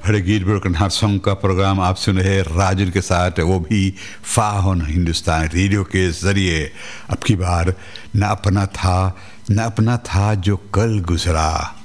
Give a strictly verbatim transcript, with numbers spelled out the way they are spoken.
भरे गीत भरे कन्हार सॉन्ग का प्रोग्राम आप सुन रहे राजन के साथ, वो भी फाहन हिंदुस्तान रेडियो के ज़रिए। अब की बार न अपना था न अपना था जो कल गुजरा,